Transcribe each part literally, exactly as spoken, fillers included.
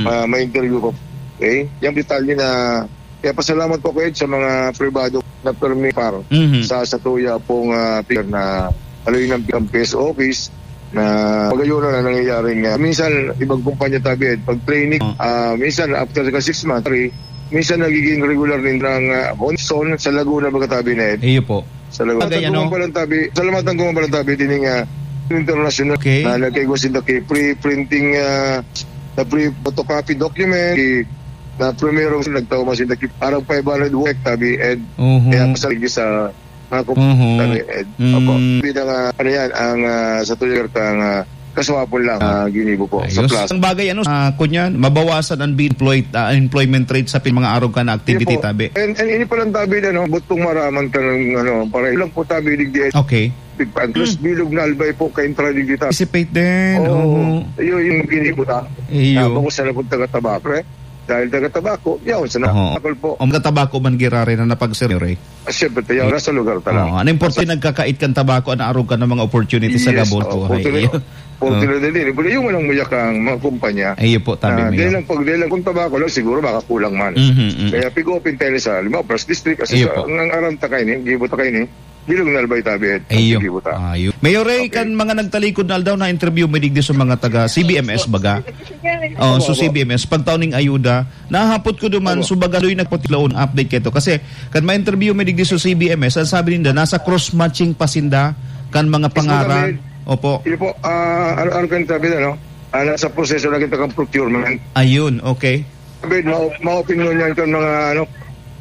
uh, may interview ko. Okay? Yung detalye na, kaya pasalamat po ko Ed sa mga privado na permit para mm-hmm. sa Satuya pong uh, na aluin ng P S office na pag-ayunan na nangyayaring uh, minsan ibang kumpanya tabi Ed, pag training, uh, minsan after ka six months, three, minsan nagiging regular din ng uh, on-zone sa Laguna Bagatabi na Ed. Iyo po. Sa Laguna. Salamatan ano? Gumampalantabi, salamatan gumampalantabi din nga international okay. na nagkaiwasin na kay pre-printing uh, na pre-photocopy document kay, na primero nagtawa masin na parang five hundred work tabi Ed. Uh-huh. Kaya masaligi sa mga kumpanya tabi Ed. Uh-huh. Opo. Bidang uh, ano yan, ang uh, sa tuloy ang uh, kaswapon lang uh, ginibo po. Ayos. Sa plus. Ang bagay ano, uh, kunyan, mabawasan ang employed uh, employment rate sa mga araw ka na activity tabi. And, and ini pa lang tabi na no, butong maraman ka ng ano, para ilang po tabi digdi. Okay. Big pan. Plus mm. bilog na albay po kay intra digdi ta. Participate din. Oo. Oh, iyo yung ginibo ta. Iyo. Tapos sa labot taga-tabako eh. Dahil taga-tabako, yaw sa nakakol po. Ang taga-tabako man girare na napagseryoray. Ah, siyempre, yaw na sa lugar talaga. Oh, ano importante nagkakait kang tabako, anarog ka ng mga opportunities yes, sa Gabon po. Yes, opportunity din. Pero yung walang mayak ang mga kumpanya. Iyo po, tabi uh, mo. Dahil lang, pag dahil lang kung tabako lang, siguro baka kulang man. Mm-hmm, mm-hmm. Kaya pig-open tayo sa lima, first district, kasi sa, ang aranta kayo ni, gibo ta kayo ni, bilog na albay tabi. Ayo. Ayo. Mayor Ray, okay. Kan mga nagtalikod na aldaw na interview may digdi sa mga taga C B M S baga. Oh, so C B M S pagtawning ayuda, nahapot ko duman so baga doy nagputilaon update keto kasi kan ma-interview may digdi sa C B M S, ang sabi ninda nasa cross matching pasinda kan mga pangaran. Opo. Iyo po, uh, ano ano kan tabi no? Uh, nasa proseso na kita kang procurement. Ayun, okay. Sabi mo, ma-opinion yan kan mga ano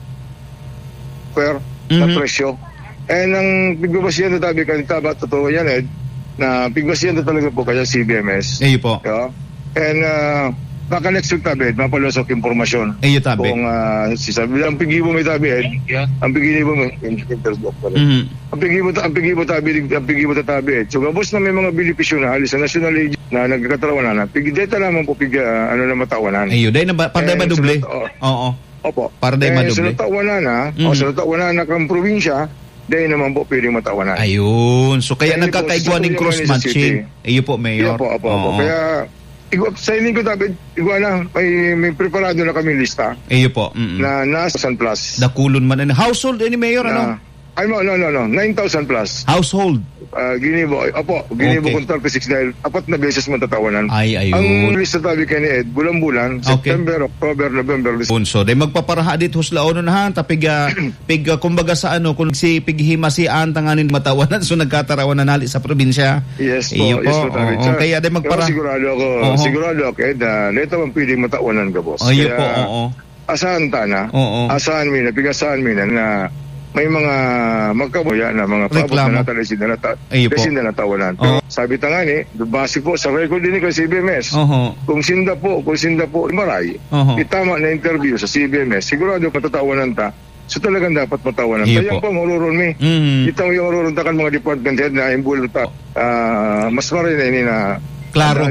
fair mm-hmm. na presyo. Eh, nang pigbabasiyan na tabi kan taba, totoo yan, Ed, na pigbabasiyan na talaga po kaya C B M S. Iyo po. Yeah. And, uh, baka next week tabi, Ed, mapalusok informasyon. Iyo tabi. Kung, uh, si sabi, ang pigibo may tabi, Ed, yeah. ang pigibo may, intersdoc pala. Mm-hmm. Ang pigibo, ang pigibo tabi, ang pigibo tabi, Ed. So, gabos na may mga benepisyo na halis sa national agent na nagkatarawanan na, pigideta lamang po, pig, uh, ano na matawanan. Iyo, dahil na ba, para ba doble? Oo. Oh, oh. Opo. Para dahil madoble. Eh, sa natawanan na, mm-hmm. o sa natawanan na kang probinsya, dahil naman po pwedeng matawanan. Ayun. So kaya nagkakaigwa ng cross-matching. Iyo po, Mayor. Iyo po, opo, opo. Kaya, igwa, sa ining ko dapat, igwa na, may, may preparado na kami lista. Iyo po. Mm-mm. Na nasa one thousand plus. Dakulon man. Household, any Mayor, na, ano? Ay, no, no, no, no. nine thousand plus. Household? Uh, ginibo, opo, ginibo okay. kung thirty-six dahil apat na beses matatawanan. Ay, ayun. Ang lista tabi kay ni Ed, bulan-bulan, okay. September, October, November. So, day magpaparaha dit huslaon na ha, tapig, uh, pig, uh, kumbaga sa ano, kung si pighima si antanganin matawanan, so nagkatarawan na nali sa probinsya. Yes po, iyo yes po. po. Oo, oo, kaya day magpara. Sigurado ako, uh-huh. sigurado ako, Ed, uh, neto man pwedeng matawanan ka, boss. Iyo po, oo. Asahan ta na, oo. asahan mi na, pigasahan mi na, na may mga magkabuya na mga pabot na natalisin na nata na natawanan. Pero uh-huh. sabi ta nga ni, base po sa record din kay C B M S, uh-huh. kung sinda po, kung sinda po maray, uh-huh. itama na interview sa C B M S, sigurado matatawanan ta. So talagang dapat matawanan. Kaya po, maruron mi. Mm-hmm. Itang yung maruron ta kan mga department head na imbulot ta. Uh, mas maray na ini na klaro.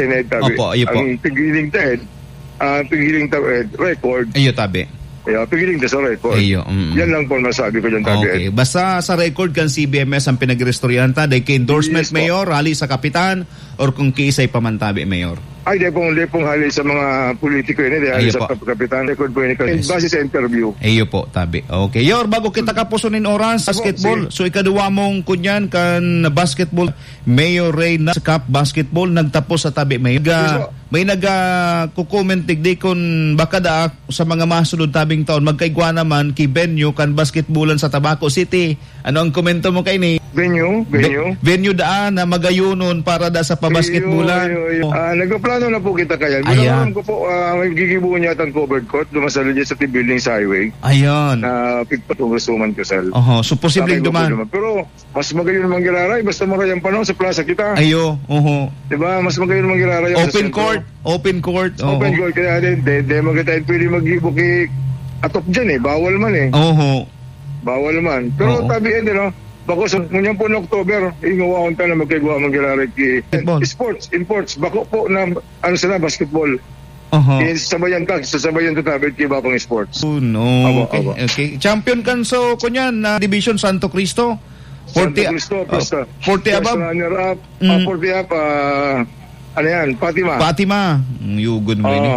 Opo, iyo po. Ang pigiling ta head, uh, pigiling ta head, record. Iyo tabi. Kaya pigiling ka sa record. Ayo, mm. Yan lang po masabi ko dyan tabi. Okay. Basta sa record kan C B M S ang pinag-restoryan ta, dahil endorsement yes, Mayor, rally sa kapitan, or kung kiisay pamantabi, Mayor? Ay, dahil pong, pong hali sa mga politiko yun, dahil sa po. Kapitan, record po yun, yes. Base sa interview. Ayo po, tabi. Okay. Yor, bago kita kapusunin oras, basketball. So, ikaduwa mong kunyan kan basketball, Mayor Ray na sa Cup Basketball, nagtapos sa tabi, Mayor. Yes, may nag-kukomment digdi kung baka da sa mga masunod tabing taon magkaigwa naman kay venue kan basketballan sa Tabaco City. Ano ang komento mo kay ni? Venue? Venue? Be- venue daan na magayunon para da sa pabasketballan. Oh. Uh, nagpaplano na po kita kaya. Ayan. Ko po, uh, may gigibuo niya itang covered court dumasalo niya sa T-building sa highway. Ayan. Na uh, pigpatungusuman ko sal. Oho, so posibleng duman. Pero mas magayon naman giraray basta marayang panahon sa plaza kita. Ayo, oho. Diba? Mas magayon naman giraray open court. Open court. Oh. Open court. Kaya din, de, de magkatayin pwede mag-ibo kay atop dyan eh. Bawal man eh. Oho. Bawal man. Pero Oo. tabi eh, no? Bako sa ngunyan po na October, ingawa ko na magkagawa mang giraray kay sports, imports. Bako po na, ano sana, basketball. Uh-huh. Sabayan ka, sasabayan to tabi kay Bapang Sports. Oh no. Aba, okay. Aba. Okay. Champion kan so kunyan na uh, Division Santo Cristo. forty Santo Cristo, basta. Uh, forty above. Runner up, mm. uh, forty up, uh, ano yan, Fatima. Fatima. Yugod mo uh, ini.